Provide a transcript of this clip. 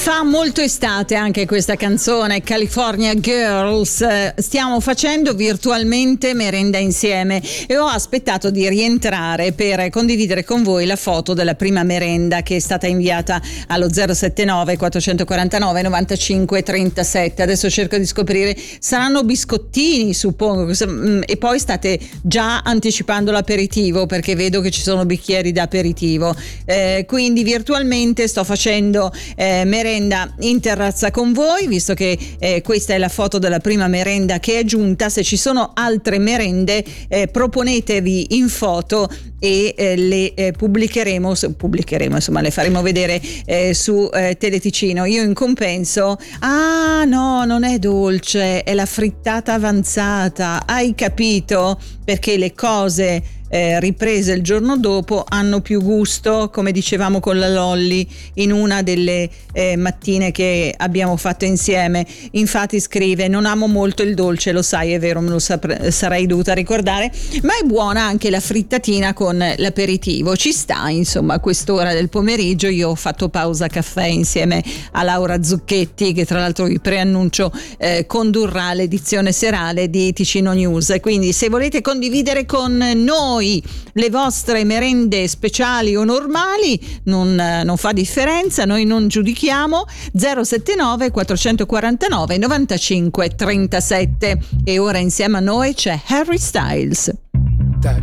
Fa molto estate anche questa canzone, California Girls. Stiamo facendo virtualmente merenda insieme e ho aspettato di rientrare per condividere con voi la foto della prima merenda che è stata inviata allo 079 449 95 37. Adesso cerco di scoprire, saranno biscottini suppongo, e poi state già anticipando l'aperitivo perché vedo che ci sono bicchieri da aperitivo, quindi virtualmente sto facendo merenda in terrazza con voi, visto che questa è la foto della prima merenda che è giunta. Se ci sono altre merende proponetevi in foto e le pubblicheremo, insomma le faremo vedere su Teleticino. Io in compenso, no, non è dolce, è la frittata avanzata, hai capito? Perché le cose riprese il giorno dopo hanno più gusto, come dicevamo con la Lolli in una delle mattine che abbiamo fatto insieme. Infatti scrive: non amo molto il dolce, lo sai, è vero, me lo sarei dovuta ricordare, ma è buona anche la frittatina con l'aperitivo, ci sta insomma a quest'ora del pomeriggio. Io ho fatto pausa caffè insieme a Laura Zucchetti, che tra l'altro vi preannuncio condurrà l'edizione serale di Ticino News, quindi se volete condividere con noi le vostre merende speciali o normali non fa differenza, noi non giudichiamo. 079 449 95 37. E ora insieme a noi c'è Harry Styles.